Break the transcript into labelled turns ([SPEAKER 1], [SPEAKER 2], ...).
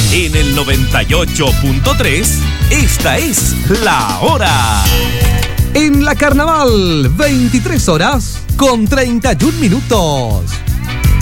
[SPEAKER 1] En el 98.3, esta es La Hora.
[SPEAKER 2] En la Carnaval, 23 horas con 31 minutos.